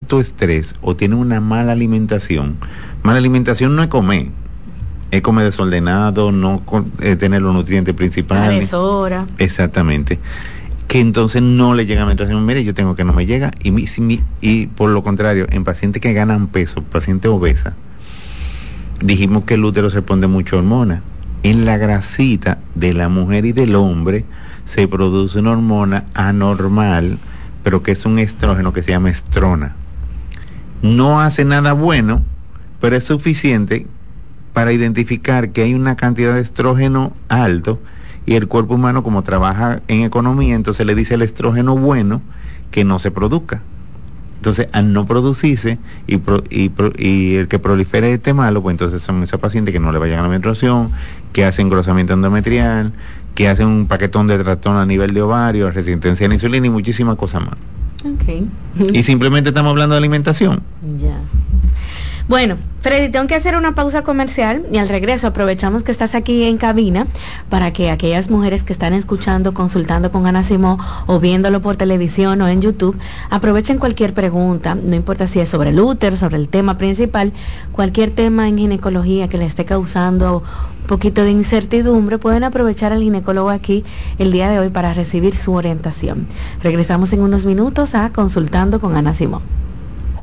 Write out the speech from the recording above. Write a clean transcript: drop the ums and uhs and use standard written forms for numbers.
alto estrés o tienen una mala alimentación no es comer desordenado, no tener los nutrientes principales. A deshora. Exactamente. Que entonces no le llega a menstruación. Mire, yo tengo que no me llega. Y por lo contrario, en pacientes que ganan peso, pacientes obesas, dijimos que el útero se pone mucha hormona. En la grasita de la mujer y del hombre se produce una hormona anormal, pero que es un estrógeno que se llama estrona. No hace nada bueno, pero es suficiente para identificar que hay una cantidad de estrógeno alto, y el cuerpo humano, como trabaja en economía, entonces le dice al estrógeno bueno que no se produzca. Entonces, al no producirse y el que prolifera este malo, pues entonces son esos pacientes que no le va a llegar la menstruación, que hacen engrosamiento endometrial, que hacen un paquetón de trastorno a nivel de ovario, resistencia a la insulina y muchísimas cosas más. Okay. Y simplemente estamos hablando de alimentación. Ya. Bueno, Freddy, tengo que hacer una pausa comercial y al regreso aprovechamos que estás aquí en cabina para que aquellas mujeres que están escuchando, consultando con Ana Simó o viéndolo por televisión o en YouTube, aprovechen cualquier pregunta, no importa si es sobre el útero, sobre el tema principal, cualquier tema en ginecología que le esté causando un poquito de incertidumbre, pueden aprovechar al ginecólogo aquí el día de hoy para recibir su orientación. Regresamos en unos minutos a Consultando con Ana Simó.